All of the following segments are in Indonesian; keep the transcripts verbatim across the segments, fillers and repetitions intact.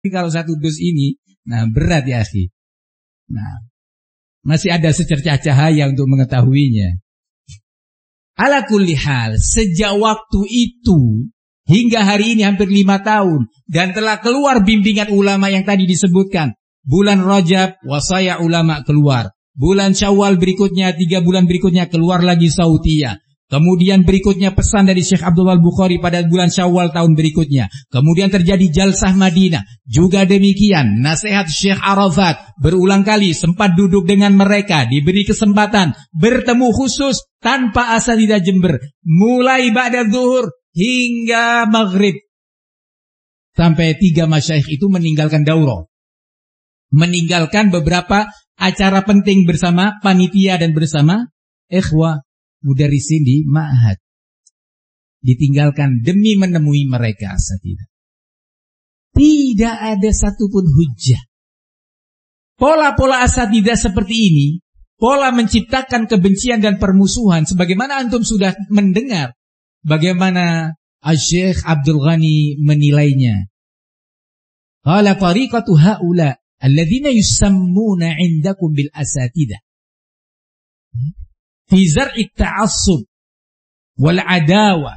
Kalau satu dus ini, nah berat ya akhi. Nah, masih ada secercah cahaya untuk mengetahuinya. Ala kulli hal, sejak waktu itu hingga hari ini hampir lima tahun dan telah keluar bimbingan ulama yang tadi disebutkan. Bulan Rajab, wasaya ulama keluar. Bulan Syawal berikutnya, tiga bulan berikutnya keluar lagi Sautiyah. Kemudian berikutnya pesan dari Syekh Abdullah Al-Bukhari pada bulan Syawal tahun berikutnya. Kemudian terjadi Jalsah Madinah. Juga demikian, nasihat Syekh Arafat berulang kali sempat duduk dengan mereka, diberi kesempatan bertemu khusus tanpa asatidzah Jember. Mulai ba'da zuhur hingga maghrib. Sampai tiga masyayikh itu meninggalkan daurah. Meninggalkan beberapa acara penting bersama panitia dan bersama ikhwah mudarrisin di ma'had. Ditinggalkan demi menemui mereka asatidzah. Tidak ada satupun hujjah. Pola-pola asatidzah seperti ini, pola menciptakan kebencian dan permusuhan, sebagaimana antum sudah mendengar bagaimana Asy-Syaikh Abdul Ghani menilainya. Qala tariqatu haula alladzina yusammuna 'indakum bil asatidzah fi zar'i ta'assub wal adawa.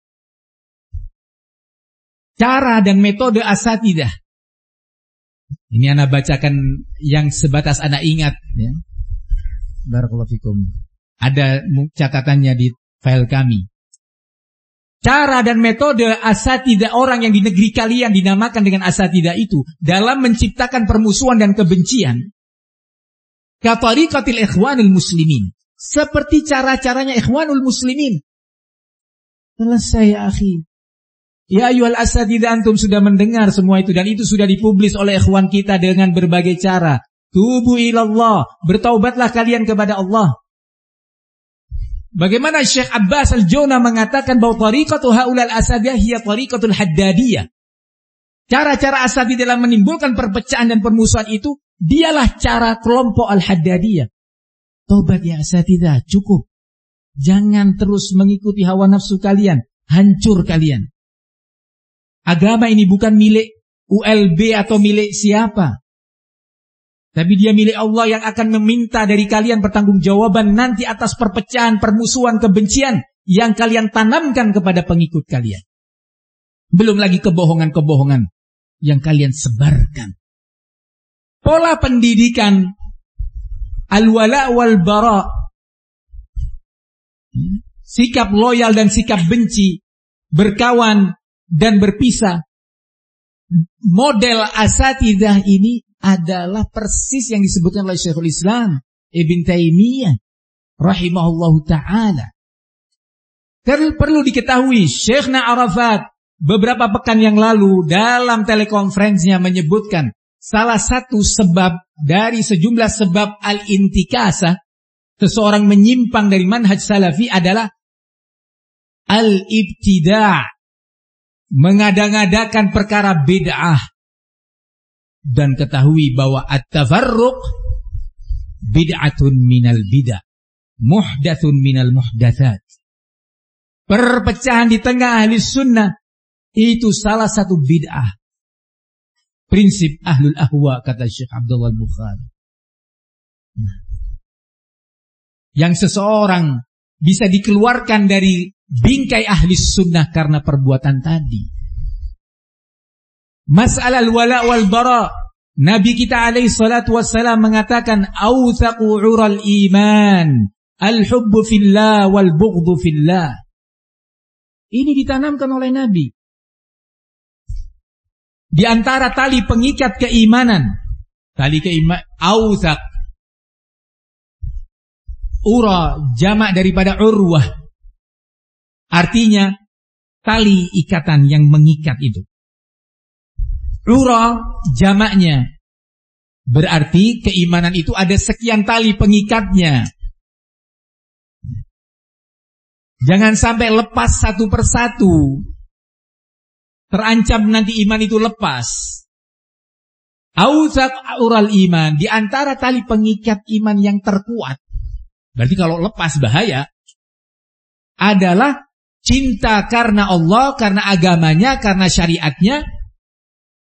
Cara dan metode asatidzah. Ini anak bacakan yang sebatas anak ingat ya. Barakallahu fikum. Ada catatannya di file kami. Cara dan metode asatidzah orang yang di negeri kalian dinamakan dengan asatidzah itu dalam menciptakan permusuhan dan kebencian. Ka tariqatil ikhwanul muslimin. Seperti cara-caranya ikhwanul muslimin. Selesai ya akhi. Ya ayyuhal asatidzah, antum sudah mendengar semua itu dan itu sudah dipublis oleh ikhwan kita dengan berbagai cara. Tubu ilallah, bertaubatlah kalian kepada Allah. Bagaimana Syekh Abbas Al-Jawna mengatakan bahwa tariqatu haulal asatidzah hiya tariqatul haddadiyah. Cara-cara asatidzah dalam menimbulkan perpecahan dan permusuhan itu dialah cara kelompok al-haddadiyah. Taubat ya asatidzah, cukup. Jangan terus mengikuti hawa nafsu kalian, hancur kalian. Agama ini bukan milik U L B atau milik siapa. Tapi dia milik Allah yang akan meminta dari kalian pertanggungjawaban nanti atas perpecahan, permusuhan, kebencian yang kalian tanamkan kepada pengikut kalian. Belum lagi kebohongan-kebohongan yang kalian sebarkan. Pola pendidikan al-wala wal bara, sikap loyal dan sikap benci, berkawan dan berpisah. Model asatidzah ini adalah persis yang disebutkan oleh Syekhul Islam Ibn Taimiyah rahimahullahu ta'ala. Perlu diketahui, Syekhna Arafat beberapa pekan yang lalu dalam telekonferensinya menyebutkan salah satu sebab dari sejumlah sebab al-intikasah, seseorang menyimpang dari manhaj salafi adalah al-ibtida', mengada-ngadakan perkara bid'ah. Dan ketahui bahwa at-tafarruq bid'atun minal bid'ah, muhdathun minal muhdathat. Perpecahan di tengah ahli sunnah itu salah satu bid'ah. Prinsip ahlul ahwa, kata Syekh Abdullah Al-Bukhari. Nah, yang seseorang bisa dikeluarkan dari bingkai ahli sunnah karena perbuatan tadi. Masalah al-wala wal bara, Nabi kita alaihi salatu wassalam mengatakan awthaqu ural iman al-hubbu fillah wal bughdhu fillah. Ini ditanamkan oleh Nabi. Di antara tali pengikat keimanan, tali keimanan awthaq, ura jamak daripada urwah, artinya tali ikatan yang mengikat itu. Ura jamaknya berarti keimanan itu ada sekian tali pengikatnya. Jangan sampai lepas satu persatu. Terancam nanti iman itu lepas. Awthaq ural iman, di antara tali pengikat iman yang terkuat, berarti kalau lepas bahaya, adalah cinta karena Allah, karena agamanya, karena syariatnya,